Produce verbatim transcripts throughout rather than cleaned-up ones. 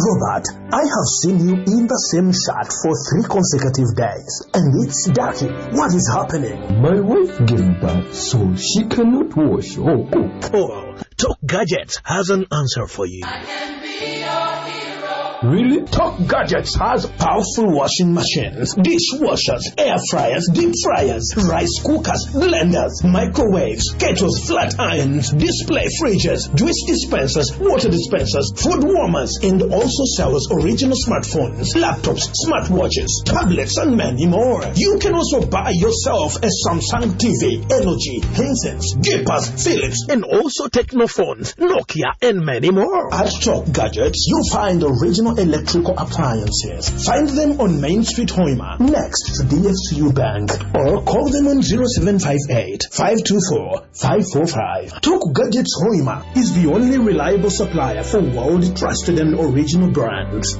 Robert, I have seen you in the same shirt for three consecutive days, and it's dirty. What is happening? My wife gave birth, so she cannot wash or cook. Paul, Talk Gadgets has an answer for you. I can be your hero. Really? Talk Gadgets has powerful washing machines, dishwashers, air fryers, deep fryers, rice cookers, blenders, microwaves, kettles, flat irons, display fridges, juice dispensers, water dispensers, food warmers, and also sells original smartphones, laptops, smartwatches, tablets, and many more. You can also buy yourself a Samsung T V, L G, Hisense, Gippers, Philips, and also Technophones, Nokia, and many more. At Talk Gadgets, you'll find original electrical appliances. Find them on Main Street, Hoima, next to D S U Bank, or call them on zero seven five eight, five two four, five four five. Talk Gadgets Hoima is the only reliable supplier for world-trusted and original brands.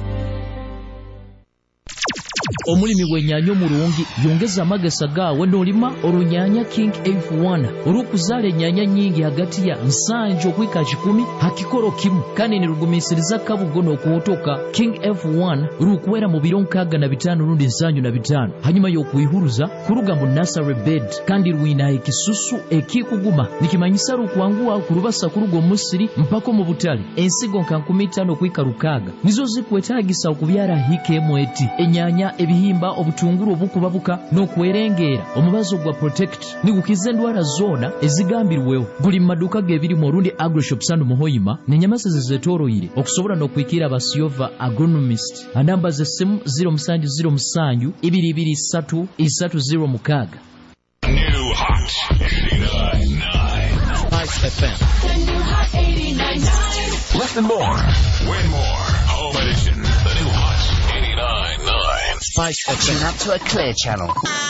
Omulimi w'ennyanya omulungi yongeza amagasa gaawe n'olima olunnyanya King F one olw'okuzaala ennyanya nnyingi hagati ya nsanju okwika kikumi hakikolo kimu kandi ne lugumiisiriza kabugo n'okuwotoka King F one lukuwera mu biro nkaaga na bitaano lundi nsanju na bitaano hanyuma y'okuyihuluza kuluga mu nursery bed kandi lwina ekisusu ekikuguma nikimanyisa lukwanguwa kulubasa kuluga omusiri mpaka mu butale ensigo nka nkumi ttaano okwika lukaaga nizo zikwetaagisa okubyala hikemu eti ennyanya ebihimba obutungulu obukubabuka n'okwerengeera omubazi gwa protect nigukiza endwala zoona ezigambirwewo guli mu maduuka g'ebiri mu Olundi Agroshop Sandu Muhoyima n'ennyamasa ze zeetooloyire okusobola n'okwikiira abasiova agronomist anamba z'essimu zero musanju zero musanju ibiri ibiri ssatu ssatu zero mukaaga. New Hot eighty-nine point nine Spice F M. The new Hot eighty-nine point nine. Listen more, win more. Home edition. The new Hot eighty-nine point nine Spice F M. Tune up to a clear channel.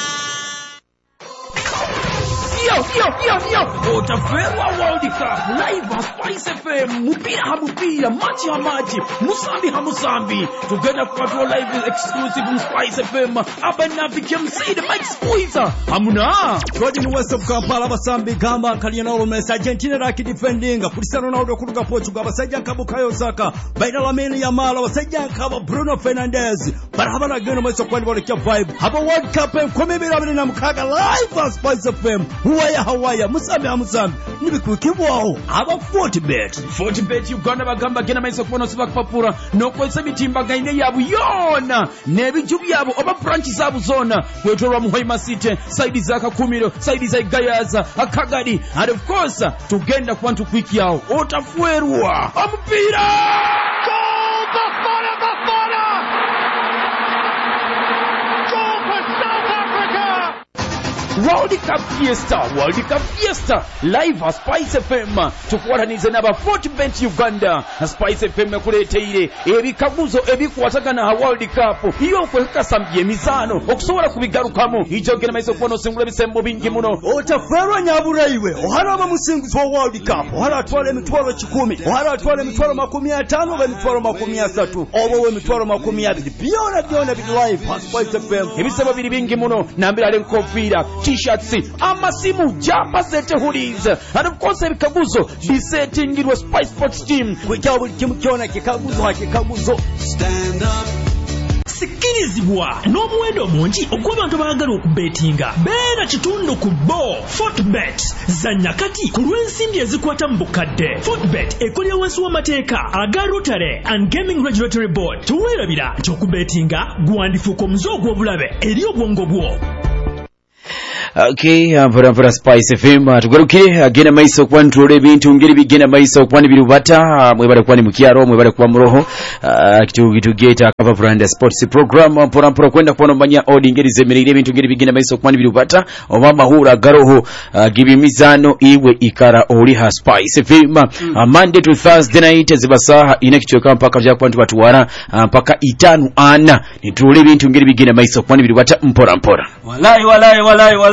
Yo, yo, yo, yo! Otaferwa World Cup live on Spice F M. Mupira ha mupira, machi ha machi, musambi ha musambi. Together for live exclusive on Spice F M. Abana M C the Mike Squeezer. Hamuna. Rodin West of Kampala basambi gamba Kaliana Olmes Argentina raki defending. Cristiano Ronaldo kuruga Portugal basajja nkabu Kayo Saka. Baina Lamine Yamal basajja nkabu Bruno Fernandes. Barabara geno mweso kwani bole kya vibe. Haba World Cup komebera abiri na mukaga live on Spice F M. Huwaya Hawaya musambi ha musambi nibikukibwaho aba Fortbet. Fortbet Uganda bagamba gena maiso kubono siba kupapura nokozesa emitimbaganire yabu yona n'ebiju byabo oba branch zabu zona kwetolwa mu Hoima City side za Kakumiro side za Gayaza Akagadi and of course tugenda kwantu kwiki yao otafuerwa omupira goal Bafana Bafana goal for South Africa. World Cup Fiesta, World Cup Fiesta, live at Spice F M. Tukuwatanize n'aba Fortbet Uganda. Spice F M kuleteire ebikaguzo ebikwatagana ha World Cup. Iyo kwekasambye emizano okusobola kubigarukamo. Ijogera maiso kubono singula bisembo bingi muno. Otaferwa nyaburaiwe oharaba musinguzi wa World Cup ohara atwala emitwalo kikumi ohara atwala emitwalo makumi ataano oba emitwalo makumi asatu oba we emitwalo makumi abiri byona byona biri live ha Spice F M. Ebisebo biri bingi muno nambira lenkofiira t-shirts amasimu jumper set hoodies and of course ebikaguzo bisetingirwa Spice Sports team kujja buli kimu kyona kikaguzo hakikaguzo stand up. Sikirizibwa n'omuwendo mungi ogw'abantu abaagala okubetinga beera kitundu ku bo Fortbet zanya kati ku lw'ensimbi ezikwata mu bukadde. Fortbet ekolera wansi w'amateeka aga Rotary and Gaming Regulatory Board. Tuweerabira nti okubetinga gwandifuuka omuze ogw'obulabe eri obwongo bwo. Okay, mvura mvura Spice F M tugarukire agenda maiso kwantule bintu ngeri bigenda maiso kwani birubata mwebale kwani mukyaro mwebale kwa muroho kitu kitu geta cover brand sports program pora pora kwenda kuona manya odi ngeri zemerire bintu ngeri bigenda maiso kwani birubata omama hura garoho gibi mizano iwe ikara oli ha Spice F M Monday to Thursday night zibasaha inakitweka mpaka vya kwantu watu wara mpaka itanu ana nitule bintu ngeri bigenda maiso kwani birubata mpora mpora walai walai walai walai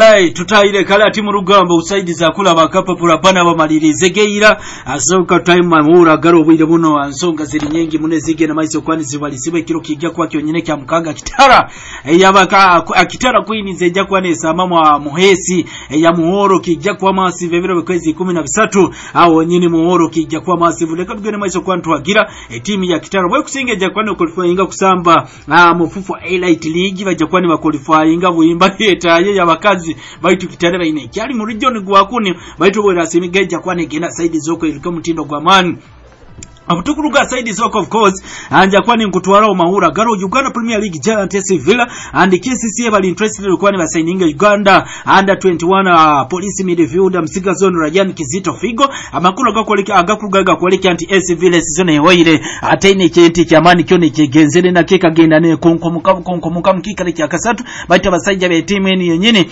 alright tutaire kala timu rugamba usaidiza kula bakapapula bana bamalirize geira asoka time mamura garo bwire buno ansonga ziri nyengi munezige na maiso kwani zibalisibe kilo kijja kwa kyonyene kya mukanga kitara yabaka akitara kwinize jja kwa nesa mama muhesi ya muhoro kijja kwa masive biro bekwezi kumi na bisatu awo nyini muhoro kijja kwa masive leka tugene maiso kwa ntwagira timu ya kitara bwe kusinge jja kwa no qualifying kusamba mufufu elite league bajja kwa ni ba qualifying buimba etaye yabakazi baitu kitare baine kyali mu region gwakuni baitu bwe rasimigeja kwa ne gena side zoko ilika mutindo gwa man abutukuruga side zoko of course anja kwani nkutwara mahura garo Uganda Premier League Giant S C Villa and K C C bali interested kwani basaininga Uganda under twenty-one uh, police midfielder msiga zone Ryan Kizito Figo amakuru gakoleka agakuruga kwaleka anti S C Villa season ehoire ataine kyenti kyamani kyone kigenzere na keka genda ne konkomuka konkomuka mkikale kya kasatu baita basajja be team eni yenyine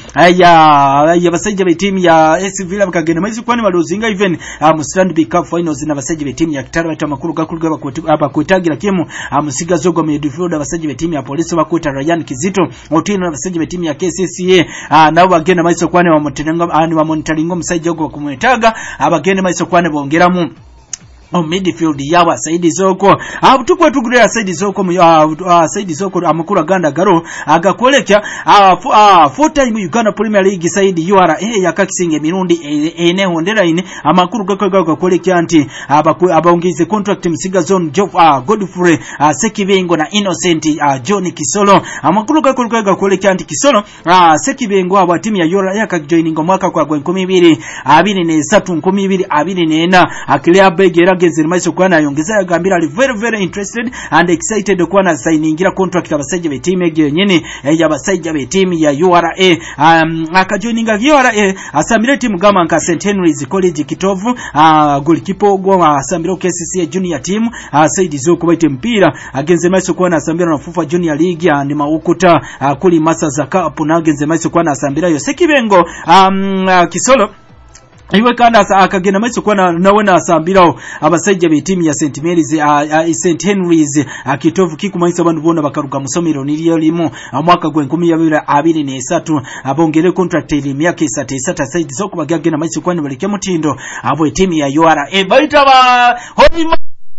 aya ya basajja be team ya S C Villa bakagenda mazi kwani balozinga even uh, mu Stanley Cup finals na basajja be team ya Kitara makuru gakuruga bakwetagira kimu amusiga zogo midfield abasaji be timu ya polisi bakweta Ryan Kizito otino abasaji be timu ya K C C A nabo bagenda maiso kwane wa monitoringa ani wa monitoringa musaji ogo kumwetaga abagenda maiso kwane bongeramu o midfield yawa Saidi Zoko abutukwe tugurira Saidi Zoko mu uh, Saidi Zoko amakuru aganda garo agakolekya uh, uh, full time Uganda Premier League Saidi U R A yakakisinge mirundi ene hondera ine amakuru gakolekya anti abaongize contract msiga zone Jof uh, Godfrey uh, Sekibengo na Innocent uh, John Kisolo amakuru gakolekya anti Kisolo uh, Sekibengo aba timu ya U R A yakajoininga mwaka kwa kumi mbili abiri ne tatu kumi mbili abiri ne na akilia begera Gezeri maiso kwa na yongeza ya gambira ali very very interested and excited kwa na signingira contract abasaje be team ege nyene ya basaje be team ya U R A um, akajoininga U R A asambire team gama nka Saint Henry's College Kitovu uh, goalkeeper go asambire K C C junior team uh, Saidi Zoko baite mpira agenze maiso kwa na asambira na Fufa Junior League uh, ni maukuta uh, kuli masa za cup na agenze maiso kwa na asambira yo Sekibengo um, uh, Kisolo iwe kanda akagena maiso kwa na nawona asambirao abasajja be team ya Saint Mary's uh, uh, Saint Henry's uh, Kitovu kiku maiso bandu bona bakaruka musomero niliyo limu uh, mwaka gwa nkumi ya abiri ne tatu abongere contract ili myaka isatu isatu Saidi Zoko bagagena maiso kwa ni balike mutindo abo team ya U R A baita ba honi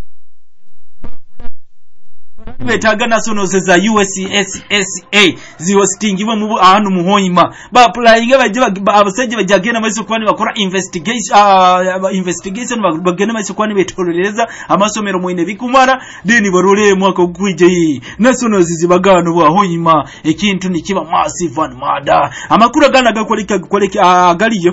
betaga national za U S S S A ziwastingiwe mu ahantu muhoyima ba applying baje abasaje bajagena maiso kwani bakora investigation uh, investigation bagena maiso kwani betorereza amasomero mwine bikumara deni barole mwaka gwije yi national zibagano bwa hoyima ekintu nikiba massive and mada amakuru gana gakoleka koleka agaliyo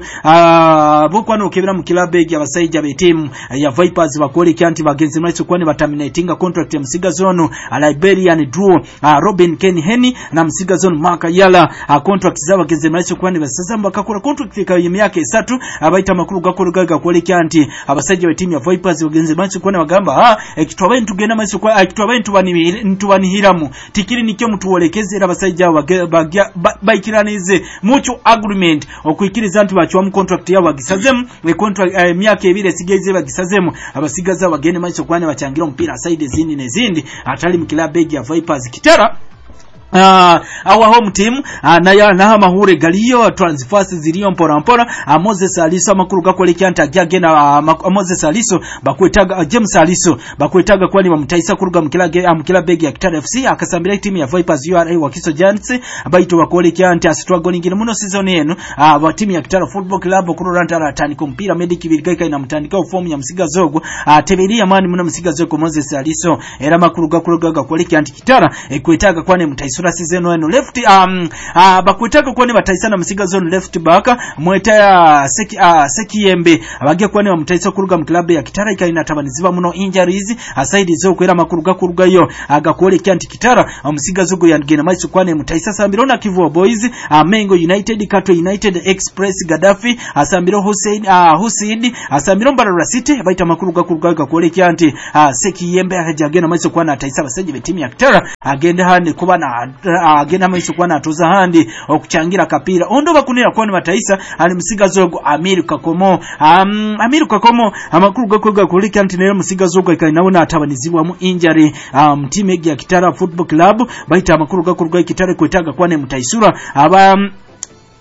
bo kwano kebera mu kilabege abasaje be team ya Vipers bakoleka anti bagenzi maiso kwani bataminatinga contract ya msiga zono Liberian Drew uh, Robin Ken Henny na msiga zone Maka Yala uh, contract zaba genze maiso kwani basasa bakakura contract fika yimyake tatu abaita makuru gakuru gaga koleka anti abasaje wa timu ya Vipers bagenze maiso kwani bagamba ah ekitwa tugenda maiso kwa ekitwa bantu bani ntubani hiramu tikiri nikyo mutuolekeze abasaje bagya baikiranize mucho agreement okuikiriza anti bachwa mu contract yabo bagisazemu we contract uh, myaka ebire sigeze bagisazemu abasigaza bagende maiso kwani bachangira mpira side zindi nezindi atali mkila begi ya Vipers Kitara Uh, our home team uh, na ya na mahure galiyo transfers ziliyo mpora mpora uh, Moses Aliso makuru gakoleka anta agena uh, Moses Aliso bakwetaga uh, James Aliso bakwetaga kwani bamutaisa kuruga mkila ge mkila begi ya Kitara F C akasambira timu ya Vipers U R A wakiso Giants baito bakoleka anta struggle ngine muno season yenu uh, wa timu ya Kitara Football Club kururanta ratani kumpira mediki bilgaika ina mtandika form ya msiga zogo uh, teberia mani muno msiga zogo Moses Aliso era makuru gakuruga gakoleka anti Kitara ekwetaga kwani mutaisa season wenu left um uh, bakwetaka kwani bataisana msiga zone left back mweta ya seki uh, Sekiyembe abagiye kwani bamutaisa kuruga mu club ya Kitara ikaina tabaniziba muno injuries aside zo kwera makuruga kuruga yo agakole kyanti Kitara msiga zugo yangena maiso kwani mutaisa Sambirona Kivu Boys uh, Mengo United Kato United Express Gaddafi Asambiro Hussein uh, Hussein Asambiro Mbarara City baita makuruga kuruga agakole kyanti uh, Sekiyembe hajagena maiso kwani ataisa basaje be timu ya Kitara agenda hande kuba na agenda maiso kwa natuza handi okuchangira kapira ondo bakunira kwani bataisa ali msiga zogo Amiru Kakomo um, Amiru Kakomo amakuru gakoga kulika antinero msiga zogo ikainaona atabanizibwa mu injury um, team ya Kitara Football Club baita amakuru gakoga Kitara kwetaga kwani mutaisura aba um,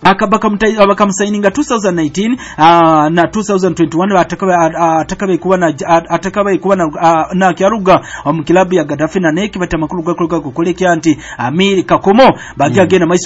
akabaka bakamusaininga two thousand nineteen uh, na two thousand twenty-one atakabe kuba na atakabe kuba na uh, na kyaruga mu um, kilabu ya Gaddafi na neki batamakuru gakolga gukoleka anti Amiri Kakomo bagya mm. gena